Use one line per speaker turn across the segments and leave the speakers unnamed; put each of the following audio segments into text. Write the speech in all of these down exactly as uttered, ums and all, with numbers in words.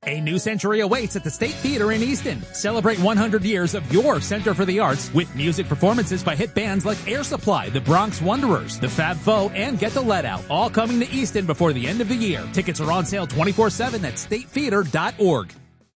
A new century awaits at the State Theater in Easton. Celebrate one hundred years of your Center for the Arts with music performances by hit bands like Air Supply, the Bronx Wanderers, the Fab Four, and Get the Let Out, all coming to Easton before the end of the year. Tickets are on sale twenty-four seven at state theater dot org.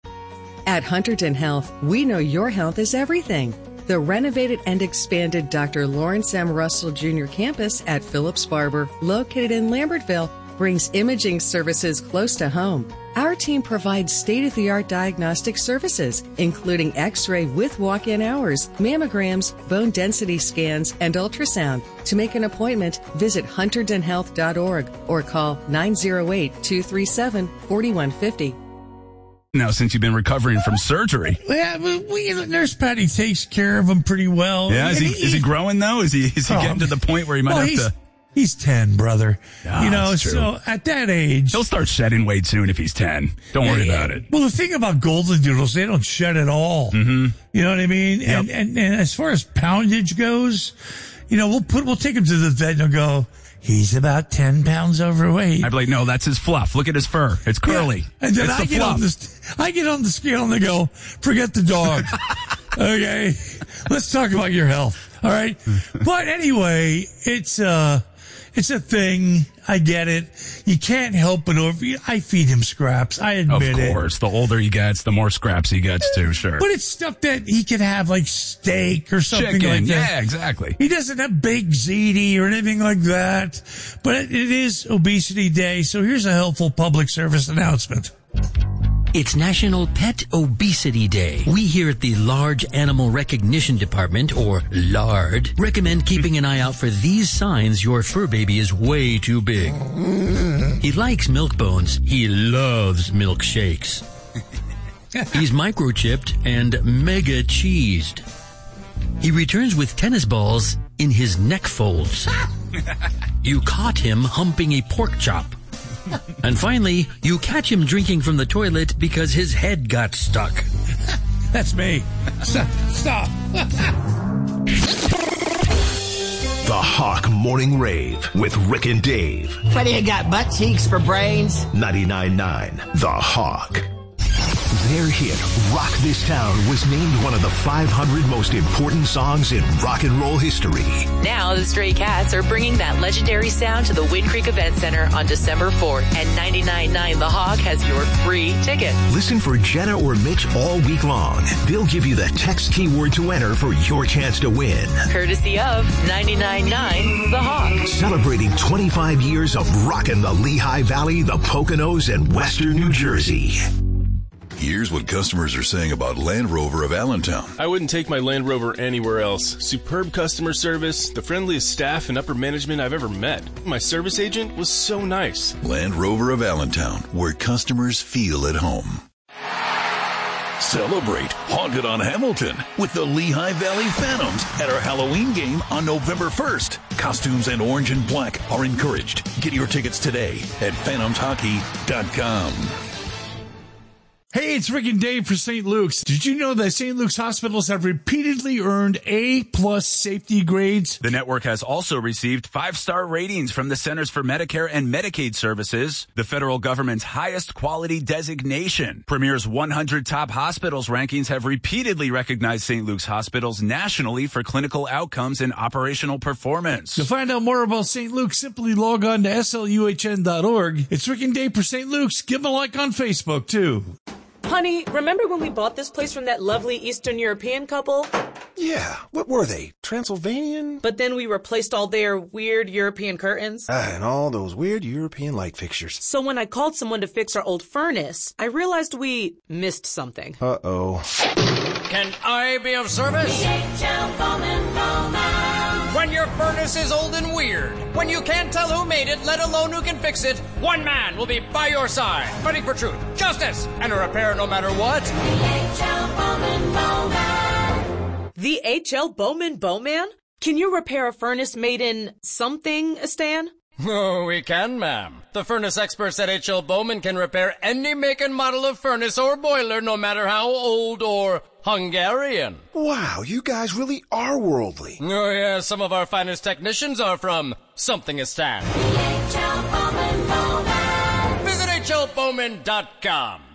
At Hunterton Health, we know your health is everything. The renovated and expanded Doctor Lawrence M. Russell Junior campus at Phillips Barber, located in Lambertville, brings imaging services close to home. Our team provides state-of-the-art diagnostic services, including X-ray with walk-in hours, mammograms, bone density scans, and ultrasound. To make an appointment, visit hunterton health dot org or call nine oh eight, two three seven, four one five oh.
Now, since you've been recovering from surgery.
Yeah, but we, Nurse Patty takes care of him pretty well.
Yeah, is he, he is he growing, though? Is he is he
oh,
getting to the point where he might
well,
have
he's,
to...
He's ten, brother.
Oh,
you know,
that's true.
So at that age...
He'll start shedding weight soon if he's ten. Don't
yeah,
worry
yeah.
about it.
Well, the thing about golden doodles, they don't shed at all.
Mm-hmm.
You know what I mean?
Yep.
And, and and as far as poundage goes, you know, we'll put we'll take him to the vet and he'll go, he's about ten pounds overweight.
I'd be like, no, that's his fluff. Look at his fur. It's curly.
Yeah. And then
it's
I
the
get
fluff.
on the I get on the scale and they go, forget the dog. Okay, let's talk about your health. All right, but anyway, it's uh, it's a thing. I get it. You can't help but over. I feed him scraps. I admit it.
Of course,
it.
the older he gets, the more scraps he gets too. Sure,
But it's stuff that he can have, like steak or something
chicken.
like that.
Yeah, exactly.
He doesn't have baked ziti or anything like that. But it, it is Obesity Day, so here's a helpful public service announcement.
It's National Pet Obesity Day. We here at the Large Animal Recognition Department, or LARD, recommend keeping an eye out for these signs your fur baby is way too big. He likes milk bones. He loves milkshakes. He's microchipped and mega cheesed. He returns with tennis balls in his neck folds. You caught him humping a pork chop. And finally, you catch him drinking from the toilet because his head got stuck.
That's me. Stop. Stop.
The Hawk Morning Rave with Rick and Dave.
What do you got, butt cheeks for brains?
ninety-nine point nine The Hawk. Their hit, Rock This Town, was named one of the five hundred most important songs in rock and roll history.
Now the Stray Cats are bringing that legendary sound to the Wind Creek Event Center on December fourth, and ninety-nine point nine The Hawk has your free ticket.
Listen for Jenna or Mitch all week long. They'll give you the text keyword to enter for your chance to win.
Courtesy of ninety-nine point nine The Hawk.
Celebrating twenty-five years of rockin' the Lehigh Valley, the Poconos, and Western New Jersey.
Here's what customers are saying about Land Rover of Allentown.
I wouldn't take my Land Rover anywhere else. Superb customer service, the friendliest staff and upper management I've ever met. My service agent was so nice.
Land Rover of Allentown, where customers feel at home. Celebrate Haunted on Hamilton with the Lehigh Valley Phantoms at our Halloween game on November first. Costumes and orange and black are encouraged. Get your tickets today at phantoms hockey dot com.
Hey, it's Rick and Dave for Saint Luke's. Did you know that Saint Luke's hospitals have repeatedly earned A-plus safety grades?
The network has also received five-star ratings from the Centers for Medicare and Medicaid Services, the federal government's highest quality designation. Premier's one hundred Top Hospitals rankings have repeatedly recognized Saint Luke's hospitals nationally for clinical outcomes and operational performance.
To find out more about Saint Luke's, simply log on to S L U H N dot org. It's Rick and Dave for Saint Luke's. Give them a like on Facebook, too.
Honey, remember when we bought this place from that lovely Eastern European couple?
Yeah, what were they? Transylvanian?
But then we replaced all their weird European curtains.
Ah, and all those weird European light fixtures.
So when I called someone to fix our old furnace, I realized we missed something.
Uh-oh.
Can I be of service? When your furnace is old and weird, when you can't tell who made it, let alone who can fix it, one man will be by your side, fighting for truth, justice, and a repair no matter what.
The H L Bowman Bowman? Can you repair a furnace made in something, Stan?
Oh, we can, ma'am. The furnace experts at H L Bowman can repair any make and model of furnace or boiler, no matter how old or Hungarian.
Wow, you guys really are worldly.
Oh, yeah, some of our finest technicians are from Somethingistan. Visit H L Bowman dot com.